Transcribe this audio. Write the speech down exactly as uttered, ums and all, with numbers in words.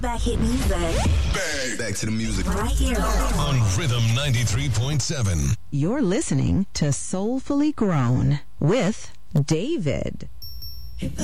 Back hit music. Bang. Back to the music. Right here. On Rhythm ninety-three point seven. You're listening to Soulfully Grown with David.